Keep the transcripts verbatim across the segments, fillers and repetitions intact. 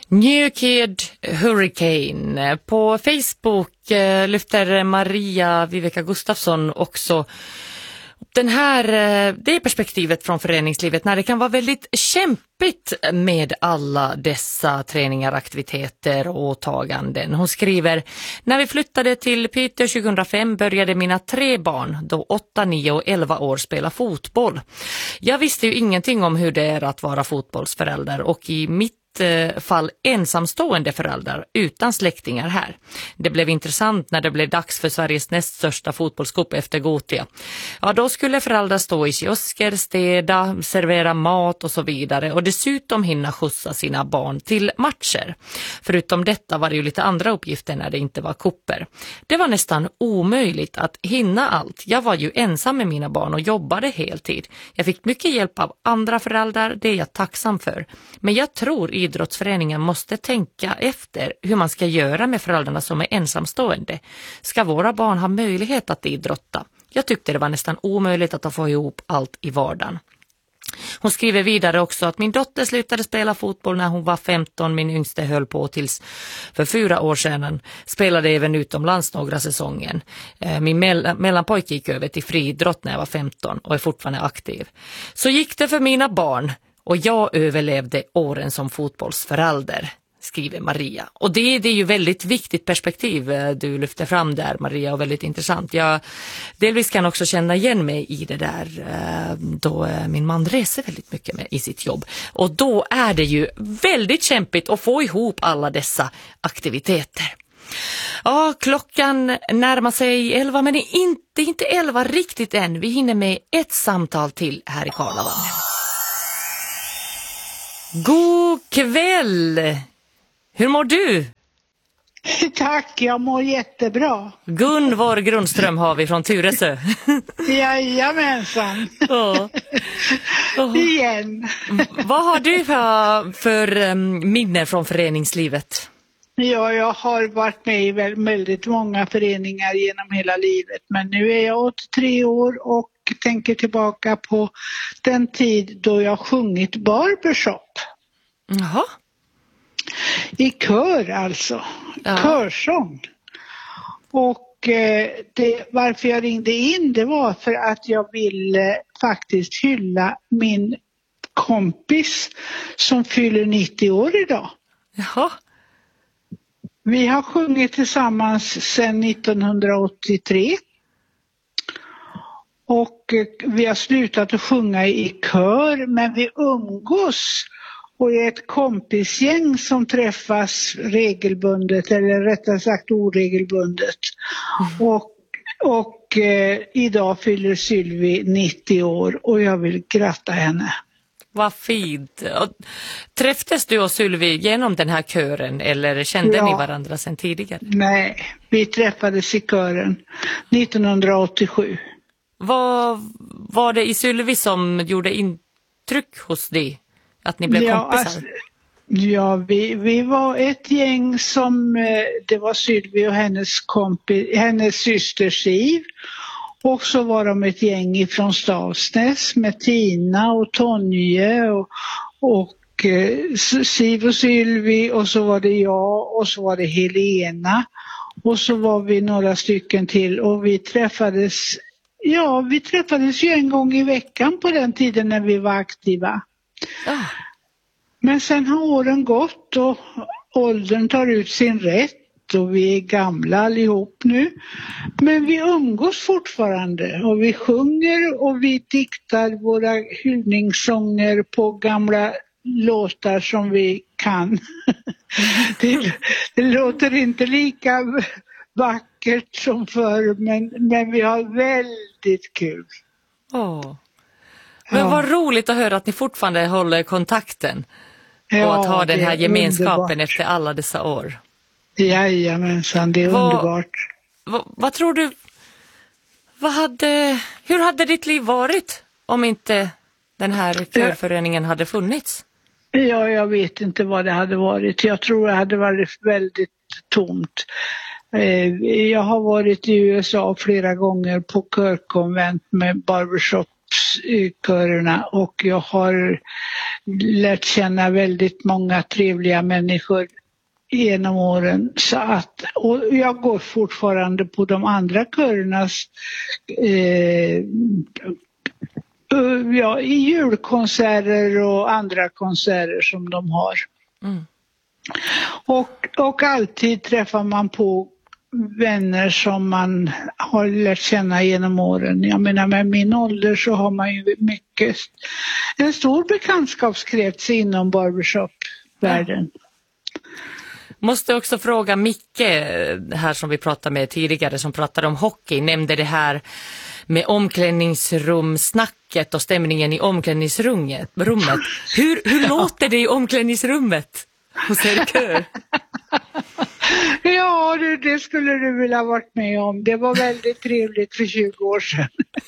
New Kid Hurricane. På Facebook eh, lyfter Maria Viveka Gustafsson också den här, det perspektivet från föreningslivet när det kan vara väldigt kämpigt med alla dessa träningar, aktiviteter och åtaganden. Hon skriver: när vi flyttade till Piteå tjugohundrafem började mina tre barn, då åtta, nio och elva år, spela fotboll. Jag visste ju ingenting om hur det är att vara fotbollsförälder och i mitt fall ensamstående föräldrar utan släktingar här. Det blev intressant när det blev dags för Sveriges näst största fotbollscup efter Gothia. Ja, då skulle föräldrar stå i kiosker, städa, servera mat och så vidare och dessutom hinna skjutsa sina barn till matcher. Förutom detta var det ju lite andra uppgifter när det inte var kupper. Det var nästan omöjligt att hinna allt. Jag var ju ensam med mina barn och jobbade heltid. Jag fick mycket hjälp av andra föräldrar, det är jag tacksam för. Men jag tror idrottsföreningen måste tänka efter hur man ska göra med föräldrarna som är ensamstående. Ska våra barn ha möjlighet att idrotta? Jag tyckte det var nästan omöjligt att få ihop allt i vardagen. Hon skriver vidare också att min dotter slutade spela fotboll när hon var femton. Min yngste höll på tills för fyra år sedan. Spelade även utomlands några säsongen. Min mell- mellanpojke gick över till friidrott när jag var femton och är fortfarande aktiv. Så gick det för mina barn. Och jag överlevde åren som fotbollsförälder, skriver Maria. Och det, det är ju väldigt viktigt perspektiv du lyfter fram där, Maria, och väldigt intressant. Jag delvis kan också känna igen mig i det där då min man reser väldigt mycket med i sitt jobb. Och då är det ju väldigt kämpigt att få ihop alla dessa aktiviteter. Ja, klockan närmar sig elva, men det är inte, inte elva riktigt än. Vi hinner med ett samtal till här i Karlavagnen. God kväll! Hur mår du? Tack, jag mår jättebra. Gunvor Grundström har vi från Tyresö. Jajamensan. Oh. Oh. Igen. Vad har du för, för um, minne från föreningslivet? Ja, jag har varit med i väldigt många föreningar genom hela livet. Men nu är jag åttiotre år och tänker tillbaka på den tid då jag sjungit barbershop. Jaha. I kör alltså. Ja. Körsång. Och eh, det, varför jag ringde in, det var för att jag ville faktiskt hylla min kompis som fyller nittio år idag. Jaha. Vi har sjungit tillsammans sedan nittonhundraåttiotre. Och vi har slutat att sjunga i kör, men vi umgås och är ett kompisgäng som träffas regelbundet, eller rättare sagt oregelbundet. Mm. Och, och eh, idag fyller Sylvie nittio år och jag vill gratta henne. Vad fint. Och träffades du och Sylvie genom den här kören eller kände ja. ni varandra sedan tidigare? Nej, vi träffades i kören nittonhundraåttiosju. Vad var det i Sylvie som gjorde intryck hos dig? Att ni blev ja, kompisar? Alltså, ja, vi, vi var ett gäng som, det var Sylvie och hennes, kompis, hennes syster Siv. Och så var de ett gäng från Stavsnäs med Tina och Tonje och, och eh, Siv och Sylvie, och så var det jag och så var det Helena. Och så var vi några stycken till och vi träffades, ja vi träffades ju en gång i veckan på den tiden när vi var aktiva. Ah. Men sen har åren gått och åldern tar ut sin rätt och vi är gamla allihop nu. Men vi umgås fortfarande och vi sjunger och vi diktar våra hyllningssånger på gamla låtar som vi kan. det, det låter inte lika vackert som förr, men, men vi har väldigt kul. Åh. Men ja. Vad roligt att höra att ni fortfarande håller kontakten. Ja, och att ha den här gemenskapen underbart. Efter alla dessa år. Jajamensan, det är vad, underbart. Vad, vad tror du, vad hade, hur hade ditt liv varit om inte den här körföreningen hade funnits? Ja, jag vet inte vad det hade varit. Jag tror det hade varit väldigt tomt. Jag har varit i U S A flera gånger på körkonvent med barbershop Barbershop-körerna och jag har lärt känna väldigt många trevliga människor genom åren. Så att, och jag går fortfarande på de andra körernas eh, ja, i julkonserter och andra konserter som de har. Mm. Och, och alltid träffar man på vänner som man har lärt känna genom åren. Jag menar med min ålder så har man ju mycket, en stor bekantskapskrets inom barbershop-världen. Ja. Måste också fråga Micke här som vi pratade med tidigare som pratade om hockey, nämnde det här med omklädningsrumsnacket och stämningen i omklädningsrummet. Hur, hur låter det i omklädningsrummet hos er kör? Ja, det, det skulle du vilja ha varit med om. Det var väldigt trevligt för tjugo år sedan.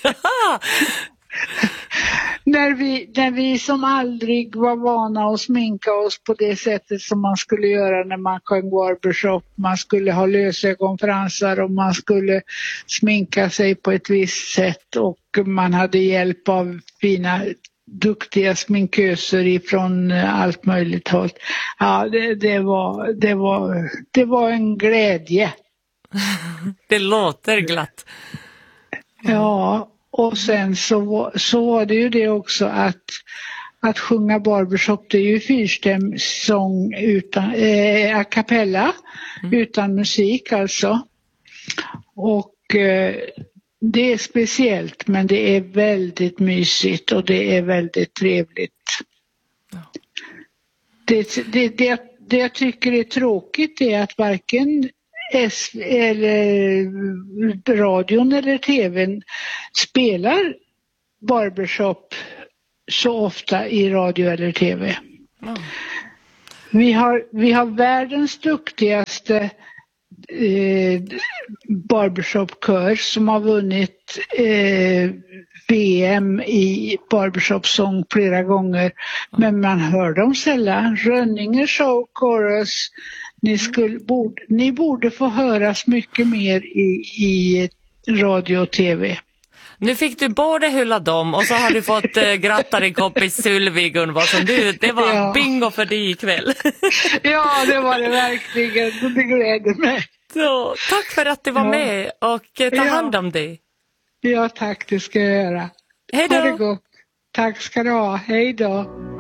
när, vi, när vi som aldrig var vana att sminka oss på det sättet som man skulle göra när man sjöng barbershop. Man skulle ha lösögonfransar och man skulle sminka sig på ett visst sätt och man hade hjälp av fina duktiga sminköser ifrån allt möjligt håll. Ja, det, det, var, det, var, det var en glädje. Det låter glatt. Ja, och sen så, så var det ju det också att, att sjunga barbershop, det är ju fyrstämsång utan, eh, a cappella, mm. utan musik alltså. Och eh, det är speciellt men det är väldigt mysigt och det är väldigt trevligt. Ja. Det, det, det, det jag tycker är tråkigt är att varken S, eller radion eller tvn spelar barbershop så ofta i radio eller tv. Mm. Vi har, vi har världens duktigaste Eh, barbershop-kör som har vunnit eh, V M i barbershop-sång flera gånger, men man hör dem sällan. Rönninge Show Chorus, ni, skulle, borde, ni borde få höras mycket mer i, i radio och tv. Nu fick du både hylla dem och så har du fått äh, gratta din kompis Sylvie Gunvarsson. Du, det var ja. bingo för dig ikväll. Ja, det var det verkligen. Det gläder mig. Så, tack för att du var ja. med och äh, ta ja. hand om dig. Ja, tack, det ska jag göra. Hej då. Ha det gott. Tack ska du ha. Hej då.